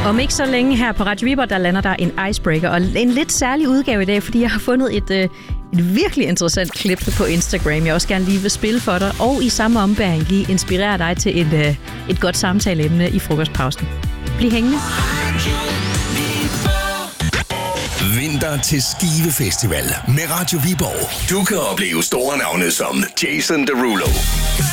Om ikke så længe her på Radio Viborg, der lander der en icebreaker, og en lidt særlig udgave i dag, fordi jeg har fundet et virkelig interessant klip på Instagram, jeg også gerne lige vil spille for dig, og i samme ombæring lige inspirere dig til et godt samtaleemne i frokostpausen. Bliv hængende. Vinter til Skive Festival med Radio Viborg. Du kan opleve store navne som Jason Derulo,